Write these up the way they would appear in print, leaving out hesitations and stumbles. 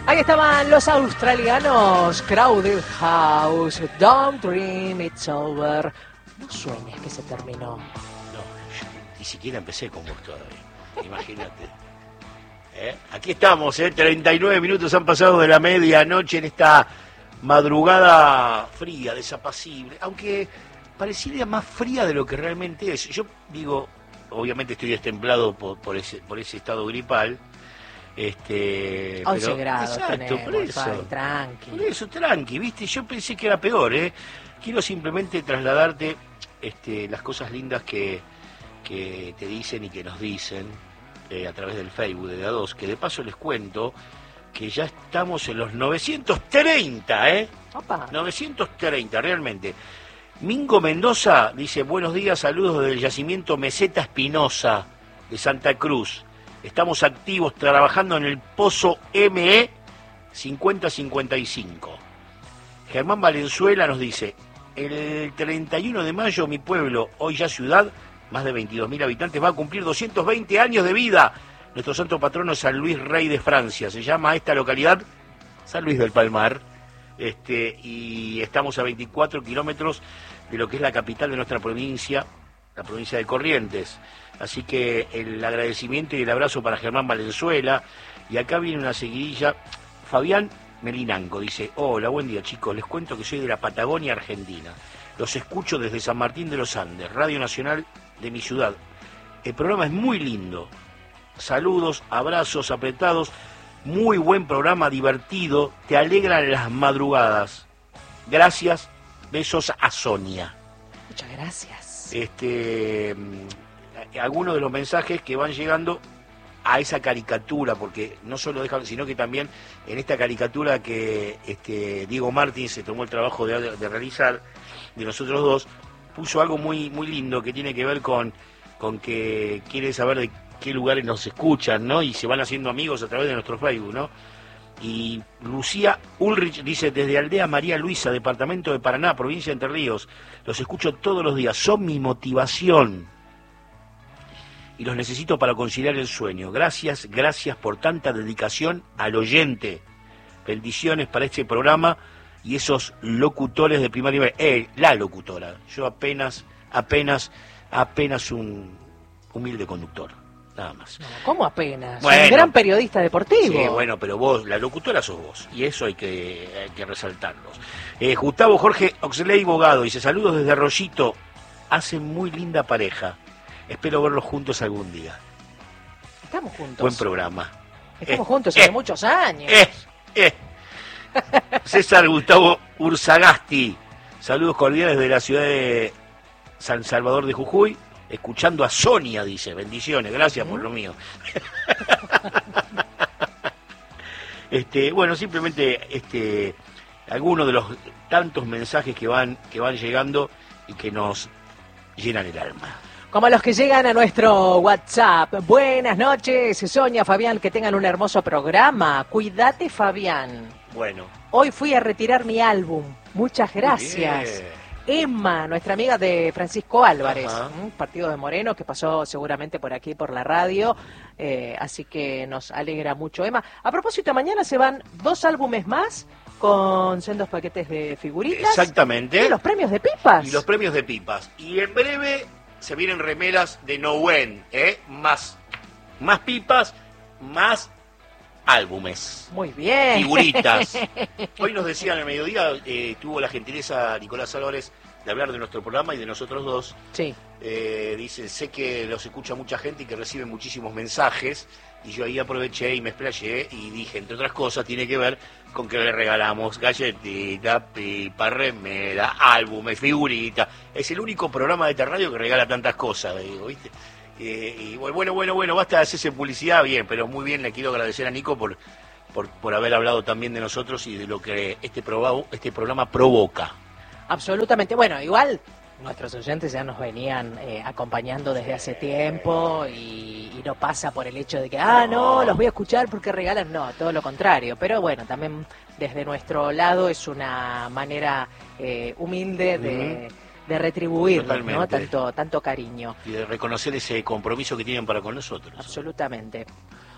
Ahí estaban los australianos, Crowded House, Don't Dream It's Over. No sueñes que se terminó. No, yo ni siquiera empecé con vos todavía, imagínate. Aquí estamos, 39 minutos han pasado de la medianoche en esta madrugada fría, desapacible, aunque pareciera más fría de lo que realmente es. Yo digo, obviamente estoy destemplado por ese estado gripal. 11 pero, grados exacto, tenemos, por eso, tranqui. Por eso, tranqui, ¿viste? Yo pensé que era peor, Quiero simplemente trasladarte las cosas lindas que te dicen y que nos dicen a través del Facebook de A2, que de paso les cuento que ya estamos en los 930, Opa. 930, realmente. Mingo Mendoza dice, buenos días, saludos desde el yacimiento Meseta Espinosa de Santa Cruz. Estamos activos trabajando en el pozo ME 5055. Germán Valenzuela nos dice, el 31 de mayo mi pueblo, hoy ya ciudad, más de 22.000 habitantes, va a cumplir 220 años de vida. Nuestro santo patrono es San Luis Rey de Francia. Se llama esta localidad San Luis del Palmar. Y estamos a 24 kilómetros de lo que es la capital de nuestra provincia, la provincia de Corrientes. Así que el agradecimiento y el abrazo para Germán Valenzuela. Y acá viene una seguidilla. Fabián Melinanco dice, hola, buen día chicos, les cuento que soy de la Patagonia Argentina. Los escucho desde San Martín de los Andes, Radio Nacional de mi ciudad. El programa es muy lindo. Saludos, abrazos apretados. Muy buen programa, divertido. Te alegran las madrugadas. Gracias. Besos a Sonia. Muchas gracias. Algunos de los mensajes que van llegando a esa caricatura, porque no solo dejan, sino que también en esta caricatura que Diego Martín se tomó el trabajo de realizar, de nosotros dos, puso algo muy muy lindo que tiene que ver con que quiere saber de qué lugares nos escuchan, ¿no? Y se van haciendo amigos a través de nuestro Facebook, ¿no? Y Lucía Ulrich dice, desde Aldea María Luisa, departamento de Paraná, provincia de Entre Ríos, los escucho todos los días, son mi motivación y los necesito para conciliar el sueño. Gracias por tanta dedicación al oyente. Bendiciones para este programa y esos locutores de primer nivel. La locutora, yo apenas un humilde conductor, nada más. No, ¿cómo apenas? Bueno, un gran periodista deportivo. Sí, bueno, pero vos, la locutora sos vos, y eso hay que resaltarlos. Gustavo Jorge Oxley Bogado dice, saludos desde Arroyito, hacen muy linda pareja, espero verlos juntos algún día. Estamos juntos. Buen programa. Estamos juntos hace muchos años. César Gustavo Urzagasti, saludos cordiales de la ciudad de San Salvador de Jujuy, escuchando a Sonia, dice, bendiciones, gracias por lo mío. Bueno, simplemente algunos de los tantos mensajes que van llegando y que nos llenan el alma. Como los que llegan a nuestro WhatsApp. Buenas noches, Sonia, Fabián, que tengan un hermoso programa. Cuídate, Fabián. Bueno. Hoy fui a retirar mi álbum. Muchas gracias. Emma, nuestra amiga de Francisco Álvarez, partido de Moreno, que pasó seguramente por aquí, por la radio, así que nos alegra mucho. Emma, a propósito, mañana se van 2 álbumes más con sendos paquetes de figuritas. Exactamente. Y los premios de pipas. Y los premios de pipas. Y en breve se vienen remeras de Nowen, más pipas, más álbumes. Muy bien. Figuritas. Hoy nos decían al mediodía, tuvo la gentileza Nicolás Álvarez de hablar de nuestro programa y de nosotros dos. Sí. Dice, sé que los escucha mucha gente y que recibe muchísimos mensajes, y yo ahí aproveché y me explayé y dije, entre otras cosas, tiene que ver con que le regalamos galletitas, pipa, remera, álbumes, figuritas. Es el único programa de esta radio que regala tantas cosas, digo, ¿viste? Y bueno, basta de hacerse publicidad, bien, pero muy bien, le quiero agradecer a Nico por haber hablado también de nosotros y de lo que este programa provoca. Absolutamente. Bueno, igual nuestros oyentes ya nos venían acompañando desde hace tiempo y no pasa por el hecho de que, no, los voy a escuchar porque regalan, no, todo lo contrario. Pero bueno, también desde nuestro lado es una manera humilde de retribuir, ¿no? Tanto cariño. Y de reconocer ese compromiso que tienen para con nosotros. Absolutamente.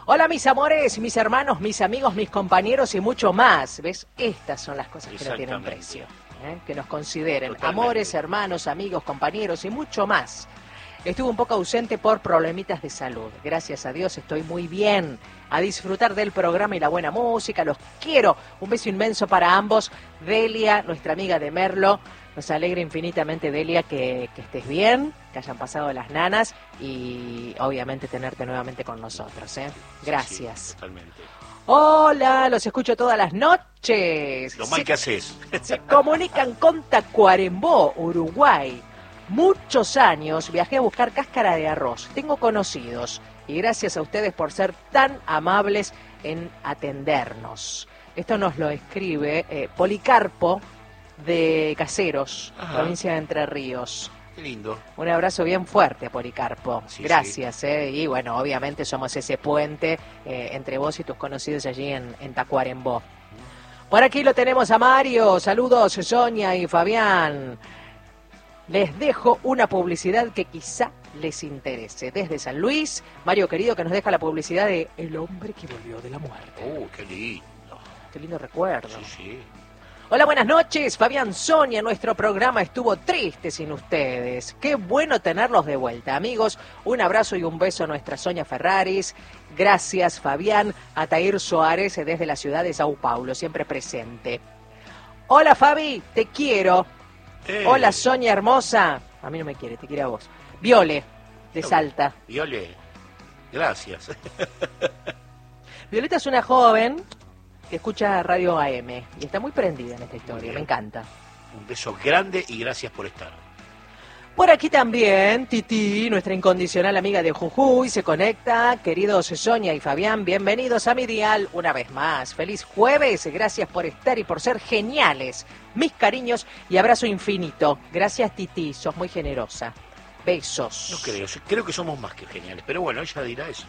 Hola mis amores, mis hermanos, mis amigos, mis compañeros y mucho más. ¿Ves? Estas son las cosas que no tienen precio. Que nos consideren amores, hermanos, amigos, compañeros y mucho más. Estuve un poco ausente por problemitas de salud. Gracias a Dios estoy muy bien. A disfrutar del programa y la buena música. Los quiero. Un beso inmenso para ambos. Delia, nuestra amiga de Merlo. Nos alegra infinitamente, Delia, que estés bien, que hayan pasado las nanas y obviamente tenerte nuevamente con nosotros. Gracias. Sí, totalmente. Hola, los escucho todas las noches. Lo mal que haces. Se comunican con Tacuarembó, Uruguay. Muchos años viajé a buscar cáscara de arroz. Tengo conocidos y gracias a ustedes por ser tan amables en atendernos. Esto nos lo escribe Policarpo de Caseros, provincia de Entre Ríos. Qué lindo. Un abrazo bien fuerte a Policarpo. Sí, gracias. Sí. Y bueno, obviamente somos ese puente entre vos y tus conocidos allí en Tacuarembó. Por aquí lo tenemos a Mario. Saludos, Sonia y Fabián. Les dejo una publicidad que quizá les interese. Desde San Luis, Mario querido, que nos deja la publicidad de El hombre que volvió de la muerte. Qué lindo. Qué lindo recuerdo. Sí. Hola, buenas noches. Fabián, Sonia, nuestro programa estuvo triste sin ustedes. Qué bueno tenerlos de vuelta, amigos. Un abrazo y un beso a nuestra Sonia Ferraris. Gracias, Fabián. A Tair Soares desde la ciudad de Sao Paulo, siempre presente. Hola, Fabi, te quiero. Hola, Sonia hermosa. A mí no me quiere, te quiere a vos. Viole, de Salta. Viole, gracias. Violeta es una joven que escucha Radio AM y está muy prendida en esta historia, me encanta. Un beso grande y gracias por estar. Por aquí también, Titi, nuestra incondicional amiga de Jujuy, se conecta. Queridos Sonia y Fabián, bienvenidos a mi dial una vez más. Feliz jueves, gracias por estar y por ser geniales. Mis cariños y abrazo infinito. Gracias, Titi, sos muy generosa. Besos. No creo que somos más que geniales, pero bueno, ella dirá eso.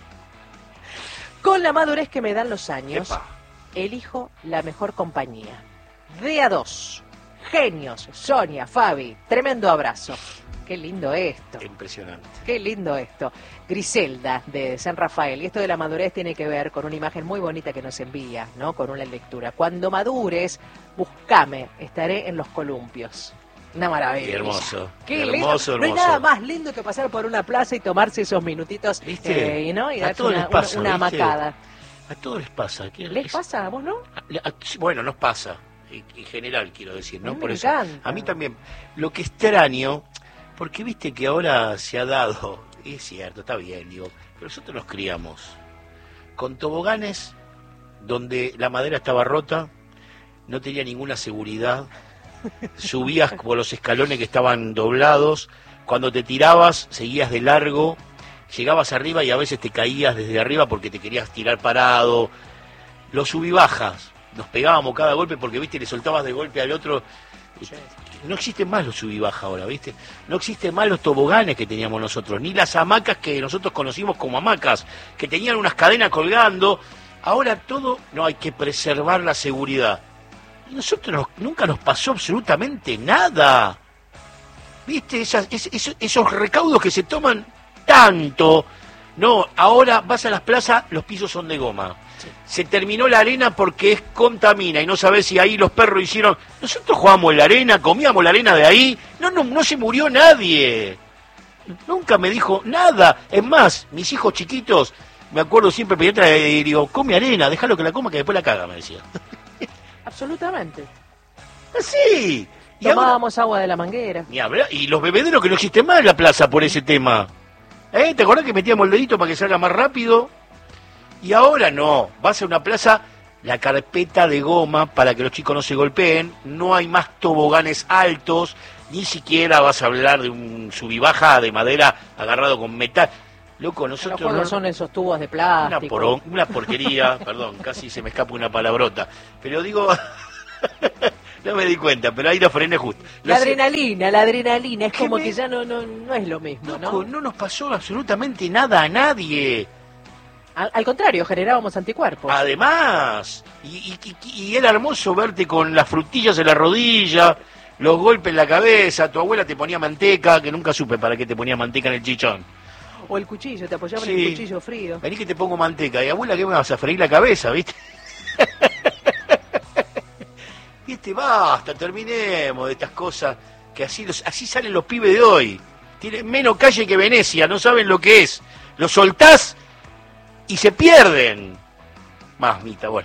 Con la madurez que me dan los años, ¡epa!, elijo la mejor compañía. De a dos. Genios, Sonia, Fabi, tremendo abrazo. Qué lindo esto. Impresionante. Qué lindo esto. Griselda, de San Rafael. Y esto de la madurez tiene que ver con una imagen muy bonita que nos envía, ¿no? Con una lectura. Cuando madures, buscame, estaré en los columpios. Una maravilla. Qué hermoso. Qué hermoso, lindo. No hay nada más lindo que pasar por una plaza y tomarse esos minutitos, ¿viste? ¿no? Y darse una hamacada. A todos les pasa. ¿Les pasa? ¿A vos no? Bueno, nos pasa. En general, quiero decir, ¿no? Por eso. Encanta. A mí también. Lo que extraño, porque viste que ahora se ha dado, y es cierto, está bien, digo, pero nosotros nos criamos con toboganes donde la madera estaba rota, no tenía ninguna seguridad, subías por los escalones que estaban doblados, cuando te tirabas seguías de largo, llegabas arriba y a veces te caías desde arriba porque te querías tirar parado, los subibajas, nos pegábamos cada golpe porque, viste, le soltabas de golpe al otro. No existen más los subibajas ahora, ¿viste? No existen más los toboganes que teníamos nosotros, ni las hamacas que nosotros conocimos como hamacas, que tenían unas cadenas colgando. Ahora todo, no, hay que preservar la seguridad. Y nosotros nunca nos pasó absolutamente nada. ¿Viste? Esos recaudos que se toman tanto. No, ahora vas a las plazas, los pisos son de goma. Se terminó la arena porque contamina y no sabés si ahí los perros hicieron. Nosotros jugábamos en la arena, comíamos la arena de ahí, no se murió nadie. Nunca me dijo nada. Es más, mis hijos chiquitos, me acuerdo siempre pediatra y digo, come arena, déjalo que la coma que después la caga, me decía. Absolutamente. Sí. Tomábamos agua de la manguera. Ni hablar. Y los bebederos que no existen más en la plaza por ese tema. ¿Te acordás que metíamos el dedito para que salga más rápido? Y ahora no, vas a una plaza, la carpeta de goma para que los chicos no se golpeen, no hay más toboganes altos, ni siquiera vas a hablar de un subibaja de madera agarrado con metal. Loco, nosotros los juegos son esos tubos de plástico. Una porquería, perdón, casi se me escapa una palabrota. Pero digo, no me di cuenta, pero ahí lo frené justo. La adrenalina, es como que ya no es lo mismo, loco, ¿no? No nos pasó absolutamente nada a nadie. Al contrario, generábamos anticuerpos. Además, y era hermoso verte con las frutillas en la rodilla, los golpes en la cabeza, tu abuela te ponía manteca, que nunca supe para qué te ponía manteca en el chichón. O el cuchillo, te apoyaba en Sí. el cuchillo frío. Vení que te pongo manteca. Y abuela, ¿qué me vas a freír la cabeza, viste? Viste, basta, terminemos de estas cosas, que así salen los pibes de hoy. Tienen menos calle que Venecia, no saben lo que es. Lo soltás y se pierden. Mamita, bueno.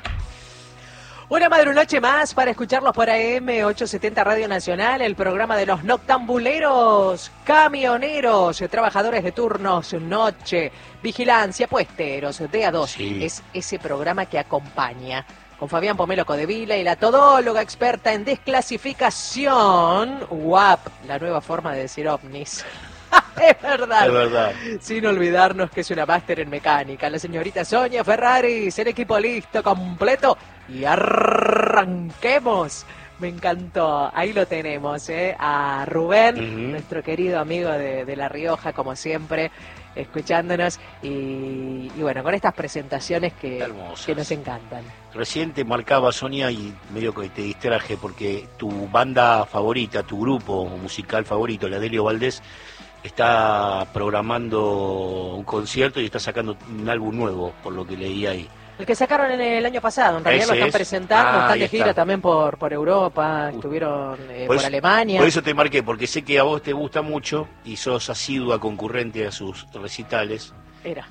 Una madrunoche más para escucharlos por AM 870 Radio Nacional, el programa de los noctambuleros, camioneros, trabajadores de turnos, noche, vigilancia, puesteros, de a dos. Sí. Es ese programa que acompaña con Fabián Pomelo Codevila y la todóloga experta en desclasificación, UAP, la nueva forma de decir ovnis. Es verdad. Es verdad. Sin olvidarnos que es una máster en mecánica. La señorita Sonia Ferraris, el equipo listo, completo. Y arranquemos. Me encantó. Ahí lo tenemos, a Rubén, nuestro querido amigo de La Rioja, como siempre, escuchándonos. Y bueno, con estas presentaciones que nos encantan. Recién te marcaba, Sonia, y medio que te distraje, porque tu banda favorita, tu grupo musical favorito, la Delio Valdés, está programando un concierto y está sacando un álbum nuevo, por lo que leí ahí. El que sacaron en el año pasado, en realidad lo Ese están es. presentando, están Ahí de gira está. también por Europa, estuvieron por eso, Alemania. Por eso te marqué, porque sé que a vos te gusta mucho y sos asidua concurrente a sus recitales. Era.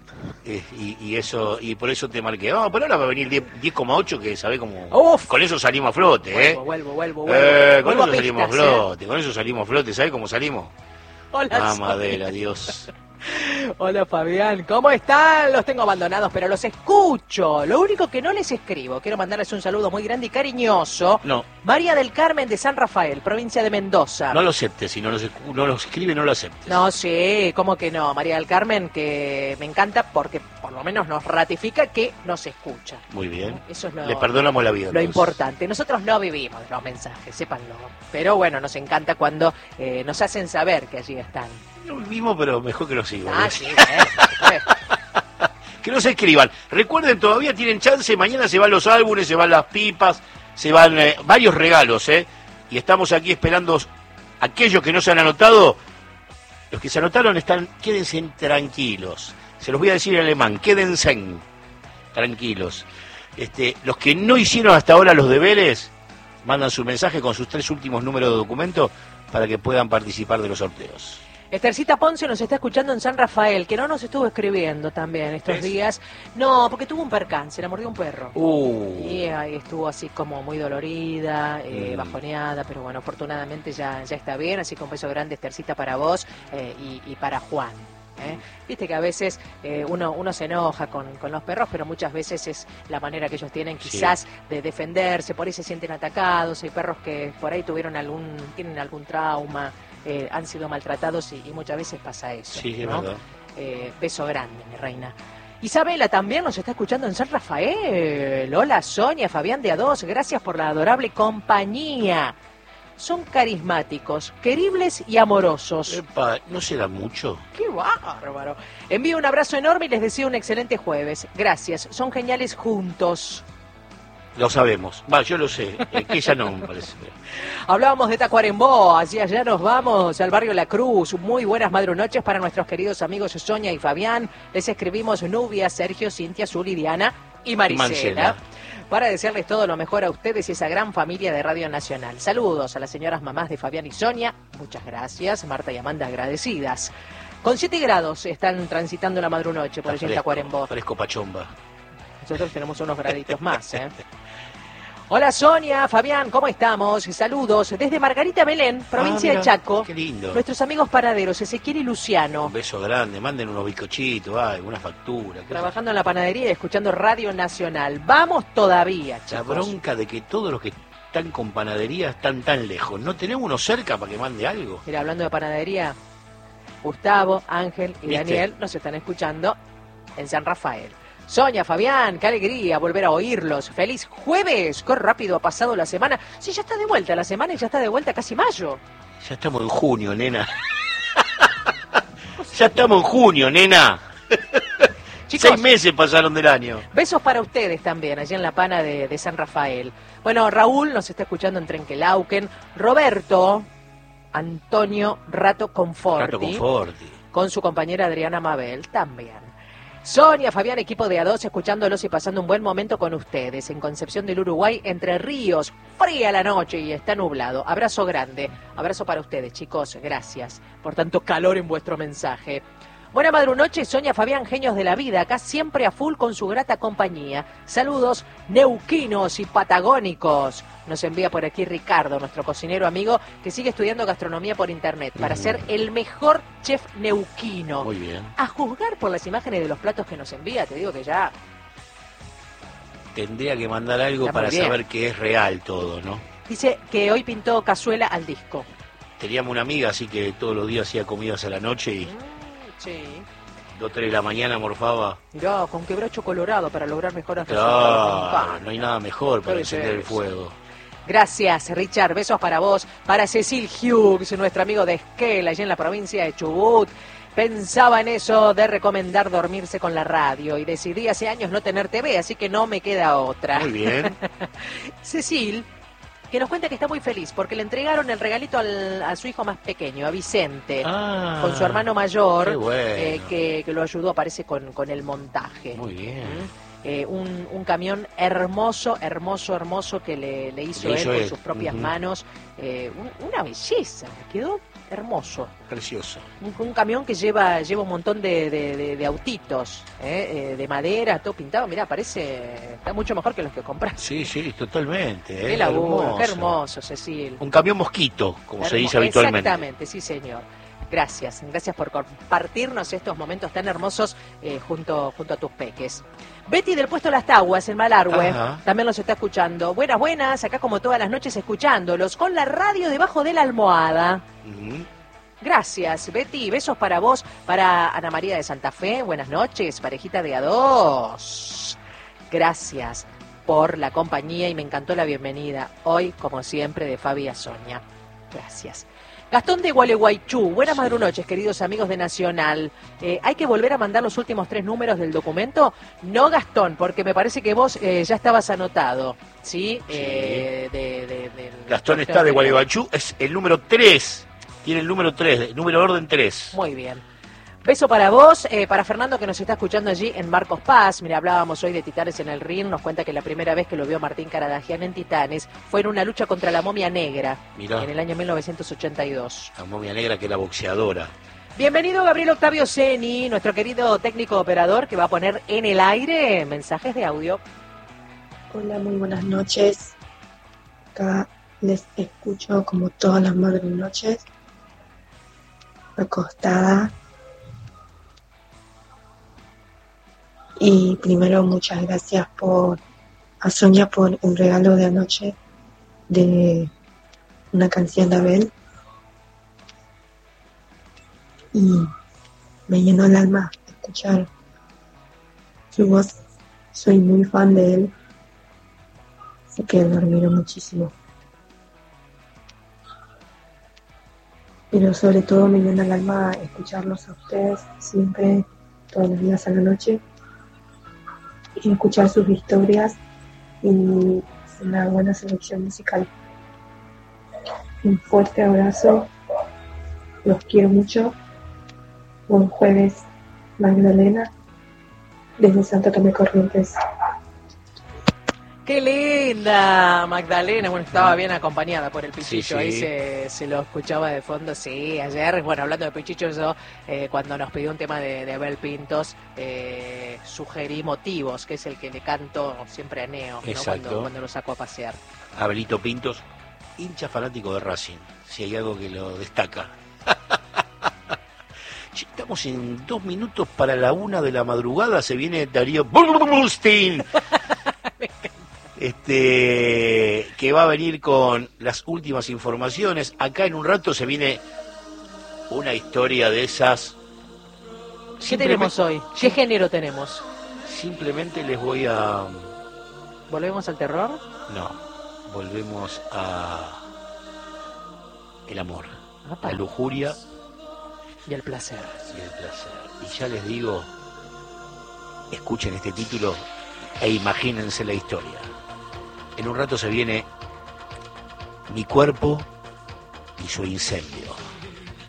Y eso, y por eso te marqué. Pero ahora va a venir 10,8, que sabés cómo. Uf. Con eso salimos a flote, Vuelvo con Vuelvo eso a salimos a pistas, flote, con eso salimos a flote, ¿sabés cómo salimos? Hola, Mamadera, Dios. Hola Fabián, ¿cómo están? Los tengo abandonados, pero los escucho. Lo único que no les escribo, quiero mandarles un saludo muy grande y cariñoso. No. María del Carmen de San Rafael, provincia de Mendoza. No lo aceptes, si no lo escribe, no lo aceptes. No, sí, ¿cómo que no? María del Carmen, que me encanta porque por lo menos nos ratifica que nos escucha. Muy bien. Eso es Le perdonamos la vida. Lo entonces. importante. Nosotros no vivimos los mensajes, sépanlo. Pero bueno, nos encanta cuando nos hacen saber que allí están. No vivimos, pero mejor que lo sigan. Ah, sí, bueno, Que no se escriban. Recuerden, todavía tienen chance. Mañana se van los álbumes, se van las pipas, se van varios regalos, y estamos aquí esperando aquellos que no se han anotado. Los que se anotaron quédense tranquilos. Se los voy a decir en alemán, quédense tranquilos. Los que no hicieron hasta ahora los deberes, mandan su mensaje con sus 3 últimos números de documento para que puedan participar de los sorteos. Esthercita Ponce nos está escuchando en San Rafael, que no nos estuvo escribiendo también estos ¿Ves? días. No, porque tuvo un percance, la mordió un perro. Y ahí estuvo así como muy dolorida, bajoneada, pero bueno, afortunadamente ya está bien, así que un beso grande, Esthercita, para vos y para Juan. Viste que a veces uno se enoja con los perros, pero muchas veces es la manera que ellos tienen quizás de defenderse, por ahí se sienten atacados, hay perros que por ahí tienen algún trauma, han sido maltratados y muchas veces pasa eso. Sí, es ¿no? verdad. Beso grande, mi reina. Isabela también nos está escuchando en San Rafael. Hola Sonia, Fabián de A2, gracias por la adorable compañía. Son carismáticos, queribles y amorosos. Epa, ¿no será mucho? ¡Qué bárbaro! Envío un abrazo enorme y les deseo un excelente jueves. Gracias, son geniales juntos. Lo sabemos. Yo lo sé. Que ella no me parece. Hablábamos de Tacuarembó, hacia allá nos vamos, al barrio La Cruz. Muy buenas madrunoches para nuestros queridos amigos Sonia y Fabián. Les escribimos Nubia, Sergio, Cintia, Zuli, Diana y Maricela. Para desearles todo lo mejor a ustedes y esa gran familia de Radio Nacional. Saludos a las señoras mamás de Fabián y Sonia. Muchas gracias. Marta y Amanda agradecidas. Con 7 grados están transitando la madrunoche por allá en Tacuarembó. Fresco pachomba. Nosotros tenemos unos graditos más, Hola Sonia, Fabián, ¿cómo estamos? Saludos desde Margarita Belén, provincia de Chaco. Qué lindo. Nuestros amigos panaderos, Ezequiel y Luciano. Un beso grande, manden unos bizcochitos, una factura. Trabajando en la panadería y escuchando Radio Nacional. Vamos todavía, chicos. La bronca de que todos los que están con panadería están tan lejos. ¿No tenemos uno cerca para que mande algo? Mira, hablando de panadería, Gustavo, Ángel y Daniel nos están escuchando en San Rafael. Sonia, Fabián, qué alegría volver a oírlos. ¡Feliz jueves! ¡Qué rápido ha pasado la semana! Sí, ya está de vuelta la semana y ya está de vuelta casi mayo. Ya estamos en junio, nena. Ya estamos en junio, nena. Chicos, 6 meses pasaron del año. Besos para ustedes también, allá en la pana de San Rafael. Bueno, Raúl nos está escuchando en Trenquelauquen. Roberto Antonio Rato Conforti. con su compañera Adriana Mabel también. Sonia, Fabián, equipo de A2, escuchándolos y pasando un buen momento con ustedes. En Concepción del Uruguay, Entre Ríos, fría la noche y está nublado. Abrazo grande, abrazo para ustedes, chicos. Gracias por tanto calor en vuestro mensaje. Buena madrunoche, Sonia, Fabián, genios de la vida, acá siempre a full con su grata compañía. Saludos neuquinos y patagónicos. Nos envía por aquí Ricardo, nuestro cocinero amigo, que sigue estudiando gastronomía por internet para ser el mejor chef neuquino. Muy bien. A juzgar por las imágenes de los platos que nos envía, te digo que ya... Tendría que mandar algo para saber que es real todo, ¿no? Dice que hoy pintó cazuela al disco. Teníamos una amiga, así que todos los días hacía comidas a la noche y... Sí. 2 o 3 de la mañana morfaba. Mirá, con quebracho colorado para lograr mejoras resultados. No hay nada mejor para encender el fuego. Gracias, Richard. Besos para vos. Para Cecil Hughes, nuestro amigo de Esquel, allá en la provincia de Chubut. Pensaba en eso de recomendar dormirse con la radio y decidí hace años no tener TV, así que no me queda otra. Muy bien. Cecil, que nos cuenta que está muy feliz porque le entregaron el regalito a su hijo más pequeño, a Vicente, con su hermano mayor, qué bueno. que lo ayudó, parece, con el montaje. Muy bien. Un camión hermoso que le hizo él con sus propias manos. Una belleza, quedó hermoso. Precioso. Un camión que lleva un montón de autitos, de madera, todo pintado. Mirá, está mucho mejor que los que compras. Sí, totalmente. Qué laburo, qué hermoso, Cecil. Un camión mosquito, como se dice habitualmente. Exactamente, sí, señor. Gracias por compartirnos estos momentos tan hermosos junto a tus peques. Betty del Puesto Las Taguas, en Malargüe, también los está escuchando. Buenas, acá como todas las noches escuchándolos, con la radio debajo de la almohada. Gracias, Betty. Besos para vos, para Ana María de Santa Fe. Buenas noches, parejita de A2. Gracias por la compañía y me encantó la bienvenida hoy, como siempre, de Fabi a Sonia. Gracias. Gastón de Gualeguaychú, buenas madrunoches, queridos amigos de Nacional. ¿Hay que volver a mandar los últimos 3 números del documento? No, Gastón, porque me parece que vos ya estabas anotado, ¿sí? Gastón está de Gualeguaychú, es el número 3, tiene el número 3, número orden 3. Muy bien. Beso para vos, para Fernando que nos está escuchando allí en Marcos Paz. Mira, hablábamos hoy de Titanes en el Ring, nos cuenta que la primera vez que lo vio Martín Caradagian en Titanes fue en una lucha contra la Momia Negra. Mirá. En el año 1982. La Momia Negra, que era boxeadora. Bienvenido Gabriel Octavio Seni, nuestro querido técnico operador que va a poner en el aire mensajes de audio. Hola, muy buenas noches. Acá les escucho como todas las madrunoches, acostada. Y primero muchas gracias a Sonia por el regalo de anoche de una canción de Abel. Y me llenó el alma escuchar su voz. Soy muy fan de él. Así que lo admiro muchísimo. Pero sobre todo me llena el alma escucharlos a ustedes siempre, todos los días a la noche. Y escuchar sus historias y una buena selección musical. Un fuerte abrazo, los quiero mucho. Buen jueves, Magdalena, desde Santa Tomé Corrientes. ¡Qué linda, Magdalena! Bueno, estaba bien acompañada por el Pichicho, sí. Ahí se lo escuchaba de fondo. Sí, ayer, bueno, hablando de Pichicho, yo cuando nos pidió un tema de Abel Pintos, sugerí Motivos, que es el que le canto siempre a Neo, ¿no? Cuando lo saco a pasear. Abelito Pintos, hincha fanático de Racing, si hay algo que lo destaca. Estamos en 2 minutos para la 1 de la madrugada, se viene Darío Bullstein. Que va a venir con las últimas informaciones. Acá en un rato se viene una historia de esas. ¿Qué tenemos hoy? ¿Qué género tenemos? Simplemente les voy a... ¿Volvemos al terror? No, volvemos a el amor, la lujuria y el placer. Y ya les digo, escuchen este título e imagínense la historia. En un rato se viene Mi cuerpo y su incendio.